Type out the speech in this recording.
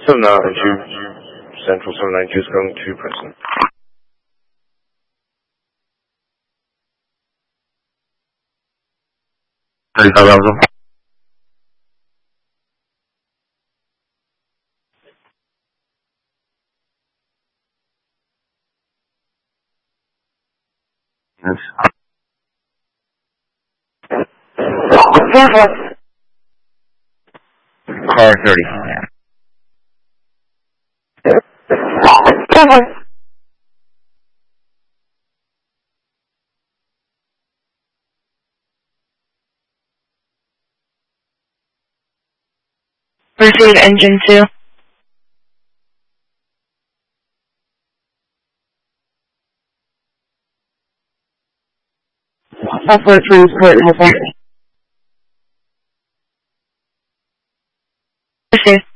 7992, Central 792 is going to Princeton. Car 30. Receive engine 2. Buffalo Transport has Receive.